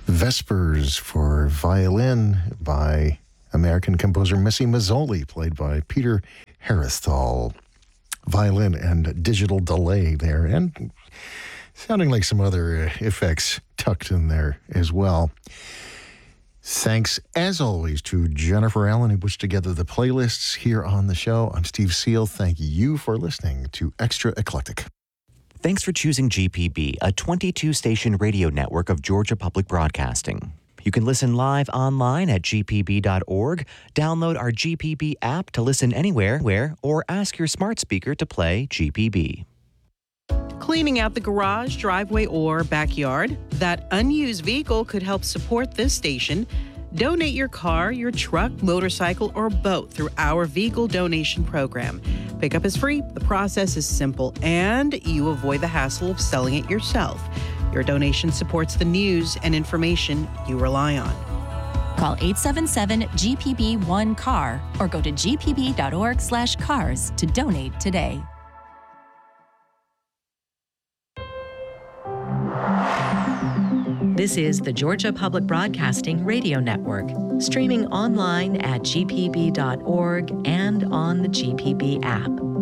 Vespers for violin by American composer Missy Mazzoli, played by Peter Harristhal. Violin and digital delay there, and sounding like some other effects tucked in there as well. Thanks, as always, to Jennifer Allen, who puts together the playlists here on the show. I'm Steve Seal. Thank you for listening to Extra Eclectic. Thanks for choosing GPB, a 22-station radio network of Georgia Public Broadcasting. You can listen live online at gpb.org, download our GPB app to listen anywhere, or ask your smart speaker to play GPB. Cleaning out the garage, driveway, or backyard? That unused vehicle could help support this station. Donate your car, your truck, motorcycle, or boat through our vehicle donation program. Pickup is free, the process is simple, and you avoid the hassle of selling it yourself. Your donation supports the news and information you rely on. Call 877-GPB-1-CAR or go to gpb.org/cars to donate today. This is the Georgia Public Broadcasting Radio Network, streaming online at gpb.org and on the GPB app.